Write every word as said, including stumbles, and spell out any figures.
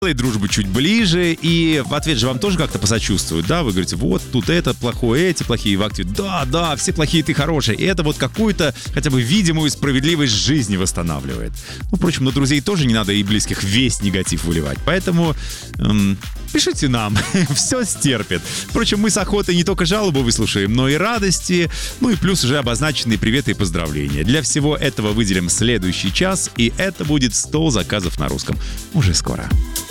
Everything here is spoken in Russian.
делает дружбу чуть ближе, и в ответ же вам тоже как-то посочувствуют, да, вы говорите, вот тут это плохое, эти плохие, в ответ, да, да, все плохие, ты хороший, и это вот какую-то хотя бы видимую справедливость жизни восстанавливает. Ну, впрочем, на друзей тоже не надо и близких весь негатив выливать, поэтому эм, пишите нам, все стерпит. Впрочем, мы с охотой не только жалобы выслушаем, но и радости, ну и плюс уже обозначенные приветы и поздравления. Для всего этого выделим следующий час, и это будет сто заказов на русском. Уже скоро.